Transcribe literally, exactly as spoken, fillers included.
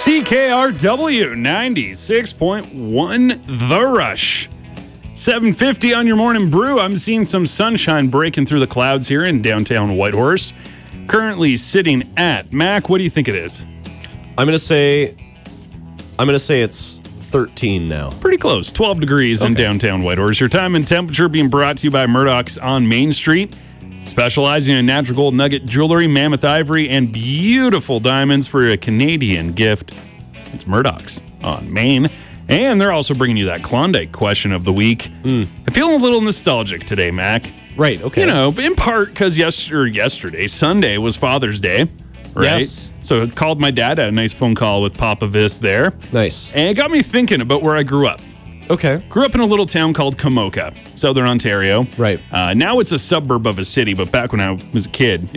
C K R W ninety-six point one The Rush. seven fifty on your morning brew. I'm seeing some sunshine breaking through the clouds here in downtown Whitehorse. Currently sitting at, Mac, what do you think it is? I'm going to say I'm going to say it's thirteen now. Pretty close. twelve degrees in Okay. downtown Whitehorse. Your time and temperature being brought to you by Murdoch's on Main Street. Specializing in natural gold nugget jewelry, mammoth ivory, and beautiful diamonds for a Canadian gift. It's Murdoch's on Main. And they're also bringing you that Klondike question of the week. Mm. I'm feeling a little nostalgic today, Mac. Right, okay. You know, in part because yesterday, yesterday, Sunday was Father's Day, right? Yes. So I called my dad, had a nice phone call with Papa Vis there. Nice. And it got me thinking about where I grew up. Okay. Grew up in a little town called Kamoka, Southern Ontario. Right. Uh, now it's a suburb of a city, but back when I was a kid,